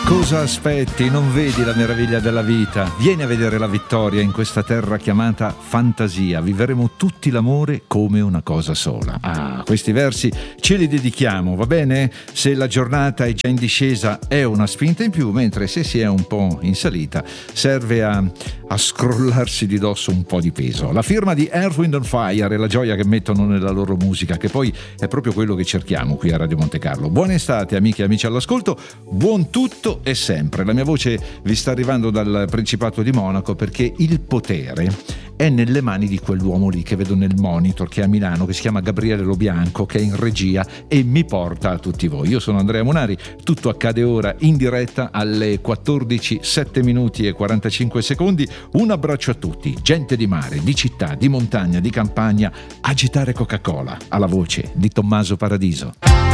Cosa aspetti? Non vedi la meraviglia della vita? Vieni a vedere la vittoria in questa terra chiamata fantasia. Vivremo tutti l'amore come una cosa sola. Questi versi ce li dedichiamo, va bene? Se la giornata è già in discesa è una spinta in più, mentre se si è un po' in salita serve a scrollarsi di dosso un po' di peso. La firma di Earth, Wind and Fire e la gioia che mettono nella loro musica, che poi è proprio quello che cerchiamo qui a Radio Monte Carlo. Buona estate amiche e amici all'ascolto, buon tutto e sempre. La mia voce vi sta arrivando dal Principato di Monaco perché il potere è nelle mani di quell'uomo lì che vedo nel monitor, che è a Milano, che si chiama Gabriele Lobianco, che è in regia e mi porta a tutti voi. Io sono Andrea Monari, tutto accade ora in diretta alle 14, 7 minuti e 45 secondi. Un abbraccio a tutti, gente di mare, di città, di montagna, di campagna. Agitare Coca-Cola, alla voce di Tommaso Paradiso.